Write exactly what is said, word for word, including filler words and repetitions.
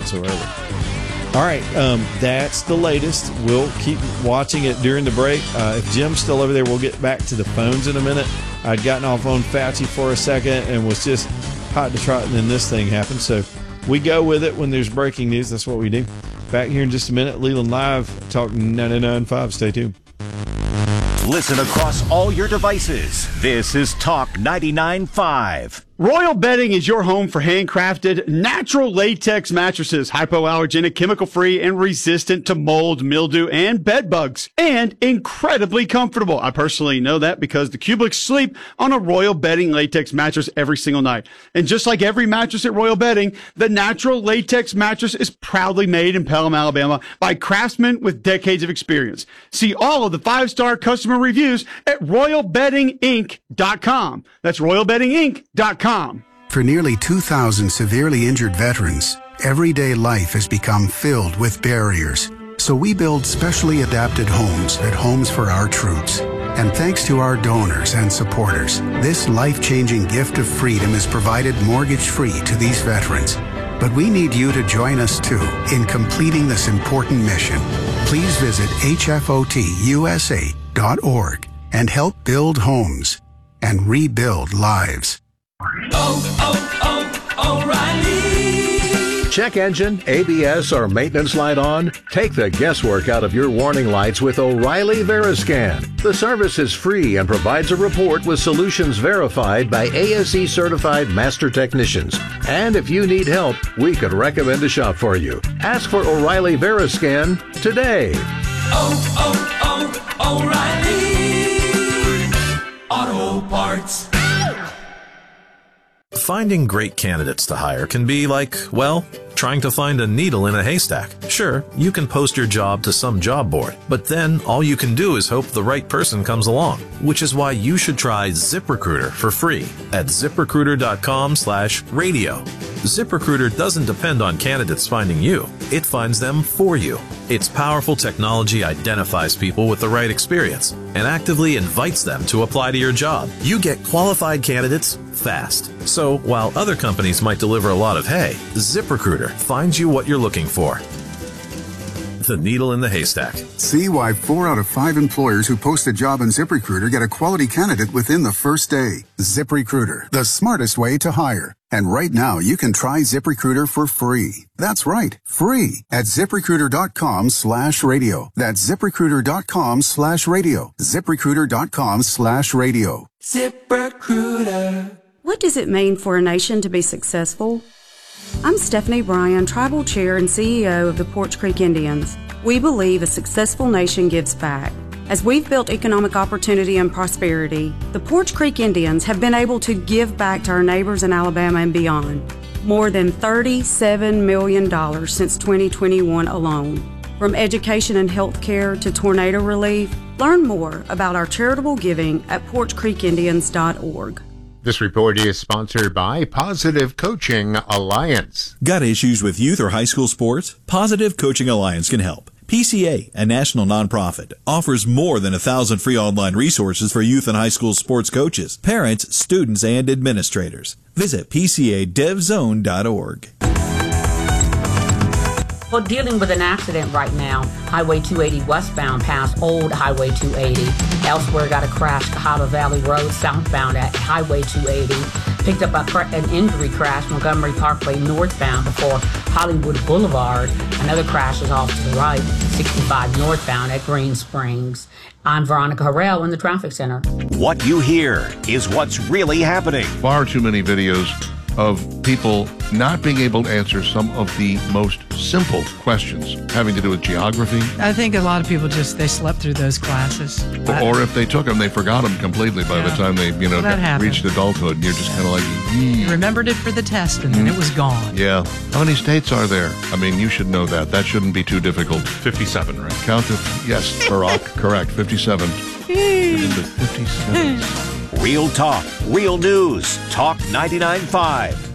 whatsoever. All right, um, that's the latest. We'll keep watching it during the break. Uh, if Jim's still over there, we'll get back to the phones in a minute. I'd gotten off on Fauci for a second and was just hot to trot, and then this thing happened. So we go with it when there's breaking news. That's what we do. Back here in just a minute. Leland Live, Talk ninety-nine point five. Stay tuned. Listen across all your devices. This is Talk ninety-nine point five. Royal Bedding is your home for handcrafted, natural latex mattresses, hypoallergenic, chemical-free, and resistant to mold, mildew, and bed bugs, and incredibly comfortable. I personally know that because the Kublets sleep on a Royal Bedding latex mattress every single night. And just like every mattress at Royal Bedding, the natural latex mattress is proudly made in Pelham, Alabama by craftsmen with decades of experience. See all of the five-star customer reviews at royal bedding inc dot com. That's royal bedding inc dot com. For nearly two thousand severely injured veterans, everyday life has become filled with barriers. So we build specially adapted homes at Homes for Our Troops. And thanks to our donors and supporters, this life-changing gift of freedom is provided mortgage-free to these veterans. But we need you to join us, too, in completing this important mission. Please visit H F O T U S A dot org and help build homes and rebuild lives. Oh, oh, O'Reilly. Check engine, A B S, or maintenance light on? Take the guesswork out of your warning lights with O'Reilly Veriscan. The service is free and provides a report with solutions verified by A S E certified master technicians. And if you need help, we could recommend a shop for you. Ask for O'Reilly Veriscan today. Oh, oh, oh, O'Reilly Auto Parts. Finding great candidates to hire can be like, well, trying to find a needle in a haystack. Sure, you can post your job to some job board, but then all you can do is hope the right person comes along, which is why you should try ZipRecruiter for free at ZipRecruiter.com slash radio. ZipRecruiter doesn't depend on candidates finding you. It finds them for you. Its powerful technology identifies people with the right experience and actively invites them to apply to your job. You get qualified candidates fast. So while other companies might deliver a lot of hay, ZipRecruiter finds you what you're looking for. The needle in the haystack. See why four out of five employers who post a job on ZipRecruiter get a quality candidate within the first day. ZipRecruiter, the smartest way to hire. And right now, you can try ZipRecruiter for free. That's right, free at ZipRecruiter.com slash radio. That's ZipRecruiter.com slash radio. ZipRecruiter.com slash radio. ZipRecruiter. What does it mean for a nation to be successful? I'm Stephanie Bryan, Tribal Chair and C E O of the Poarch Creek Indians. We believe a successful nation gives back. As we've built economic opportunity and prosperity, the Poarch Creek Indians have been able to give back to our neighbors in Alabama and beyond. More than thirty-seven million dollars since twenty twenty-one alone. From education and health care to tornado relief, learn more about our charitable giving at poarch creek indians dot org. This report is sponsored by Positive Coaching Alliance. Got issues with youth or high school sports? Positive Coaching Alliance can help. P C A, a national nonprofit, offers more than a thousand free online resources for youth and high school sports coaches, parents, students, and administrators. Visit P C A dev zone dot org. Well, dealing with an accident right now, Highway two eighty westbound past Old Highway two eighty. Elsewhere got a crash, Cahaba Valley Road southbound at Highway two eighty. Picked up a cra- an injury crash, Montgomery Parkway northbound before Hollywood Boulevard. Another crash is off to the right, sixty-five northbound at Green Springs. I'm Veronica Harrell in the traffic center. What you hear is what's really happening. Far too many videos of people not being able to answer some of the most simple questions having to do with geography. I think a lot of people just, they slept through those classes. Or, or if they took them, they forgot them completely by yeah. the time they, you know, well, got, reached adulthood. And you're just kind of like, mm. You remembered it for the test and mm. then it was gone. Yeah. How many states are there? I mean, you should know that. That shouldn't be too difficult. fifty-seven, right? Count it. Yes, Barack. Correct. fifty-seven. fifty-seven. Real talk, real news. Talk ninety-nine point five.